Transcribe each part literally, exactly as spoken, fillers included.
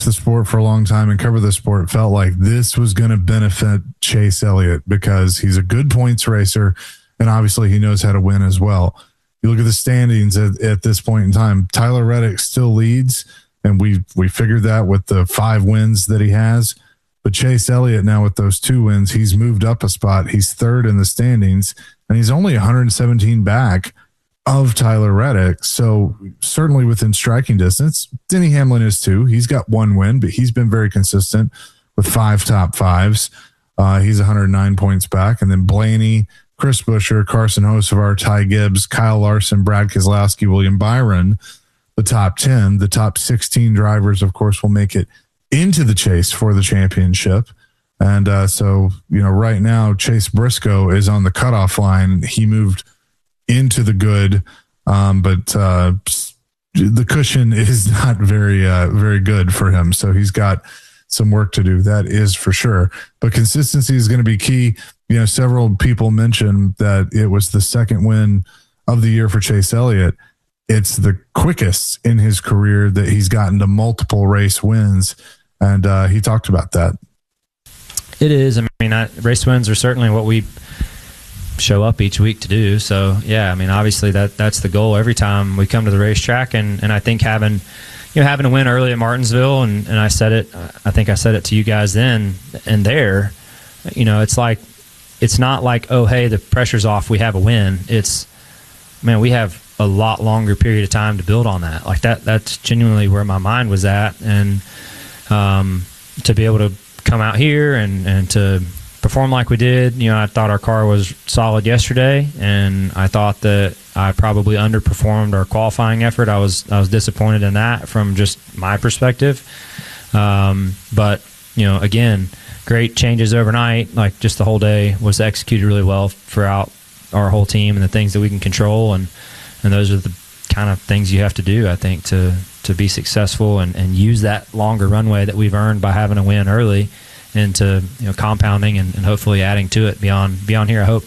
the sport for a long time and cover the sport, felt like this was going to benefit Chase Elliott because he's a good points racer and obviously he knows how to win as well. You look at the standings at, at this point in time, Tyler Reddick still leads, and we we figured that with the five wins that he has. But Chase Elliott now with those two wins, he's moved up a spot. He's third in the standings, and he's only one hundred seventeen back of Tyler Reddick. So certainly within striking distance. Denny Hamlin is too. He's got one win, but he's been very consistent with five top fives. Uh, he's one hundred nine points back. And then Blaney, Chris Buescher, Carson Hocevar, Ty Gibbs, Kyle Larson, Brad Keselowski, William Byron, the top ten. The top sixteen drivers, of course, will make it into the chase for the championship. And uh, so, you know, right now, Chase Briscoe is on the cutoff line. He moved into the good, um, but uh, the cushion is not very, uh, very good for him. So he's got some work to do. That is for sure. But consistency is going to be key. You know, several people mentioned that it was the second win of the year for Chase Elliott. It's the quickest in his career that he's gotten to multiple race wins. And uh, he talked about that. It is. I mean, I, race wins are certainly what we show up each week to do. So, yeah, I mean, obviously that that's the goal every time we come to the racetrack. And, and I think having, you know, having a win early at Martinsville, and, and I said it, I think I said it to you guys then and there, you know, it's like, it's not like, oh, hey, the pressure's off, we have a win. It's, man, we have a lot longer period of time to build on that. Like that, that's genuinely where my mind was at. And um, to be able to come out here and, and to perform like we did, you know, I thought our car was solid yesterday, and I thought that I probably underperformed our qualifying effort. I was I was disappointed in that from just my perspective. Um, but, you know, again, great changes overnight. Like just the whole day was executed really well throughout our whole team and the things that we can control. And, and those are the kind of things you have to do, I think, to, to be successful and, and use that longer runway that we've earned by having a win early into, you know, compounding and, and hopefully adding to it beyond beyond here, I hope.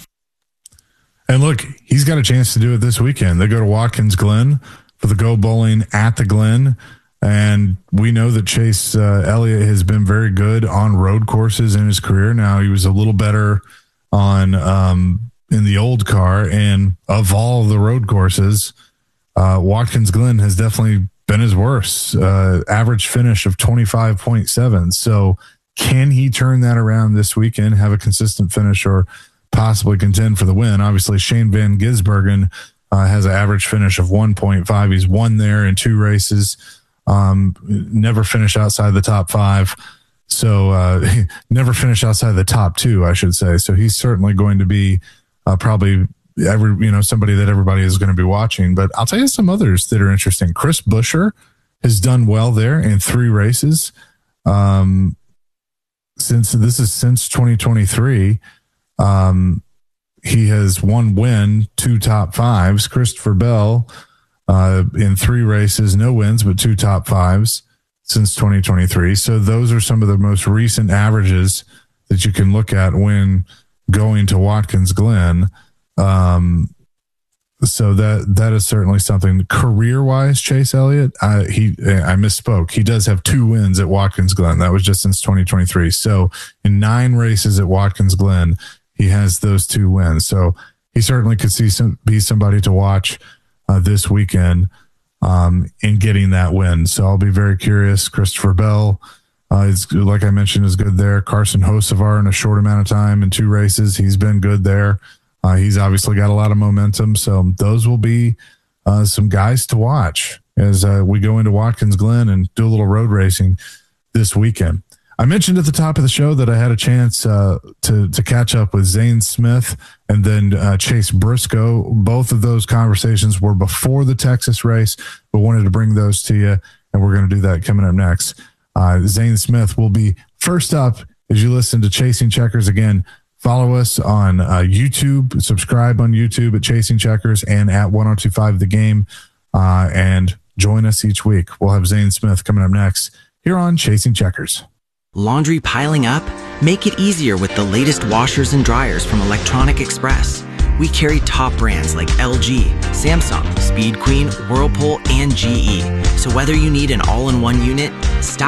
And look, he's got a chance to do it this weekend. They go to Watkins Glen for the Go Bowling at the Glen. And we know that Chase uh, Elliott has been very good on road courses in his career. Now, he was a little better on um, in the old car. And of all the road courses, uh, Watkins Glen has definitely been his worst. Uh, average finish of twenty-five point seven. So can he turn that around this weekend, have a consistent finish, or possibly contend for the win? Obviously, Shane Van Gisbergen uh, has an average finish of one point five. He's won there in two races. Um, never finished outside the top five. So uh, never finished outside the top two, I should say. So he's certainly going to be uh, probably every, you know, somebody that everybody is going to be watching. But I'll tell you some others that are interesting. Chris Buescher has done well there in three races. Um, since this is since twenty twenty-three, um, he has one win, two top fives. Christopher Bell, Uh, in three races, no wins, but two top fives since twenty twenty-three. So those are some of the most recent averages that you can look at when going to Watkins Glen. Um, so that that is certainly something. Career-wise, Chase Elliott, uh, he I misspoke. He does have two wins at Watkins Glen. That was just since twenty twenty-three. So in nine races at Watkins Glen, he has those two wins. So he certainly could see some be somebody to watch Uh, this weekend um, in getting that win. So I'll be very curious. Christopher Bell, uh, is, like I mentioned, is good there. Carson Hocevar in a short amount of time in two races, he's been good there. Uh, he's obviously got a lot of momentum. So those will be uh, some guys to watch as uh, we go into Watkins Glen and do a little road racing this weekend. I mentioned at the top of the show that I had a chance uh, to to catch up with Zane Smith and then uh, Chase Briscoe. Both of those conversations were before the Texas race, but wanted to bring those to you, and we're going to do that coming up next. Uh, Zane Smith will be first up as you listen to Chasing Checkers. Again, follow us on uh, YouTube, subscribe on YouTube at Chasing Checkers and at one oh two five The Game, uh, and join us each week. We'll have Zane Smith coming up next here on Chasing Checkers. Laundry piling up? Make it easier with the latest washers and dryers from Electronic Express. We carry top brands like L G, Samsung, Speed Queen, Whirlpool, and G E. So whether you need an all-in-one unit, stop